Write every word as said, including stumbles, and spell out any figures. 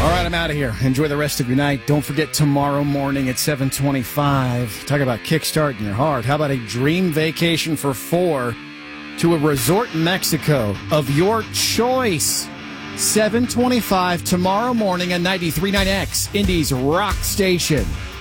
All right, I'm out of here. Enjoy the rest of your night. Don't forget tomorrow morning at seven twenty-five. Talk about kickstarting your heart. How about a dream vacation for four to a resort in Mexico of your choice? seven twenty-five tomorrow morning on ninety-three point nine X, Indy's Rock Station.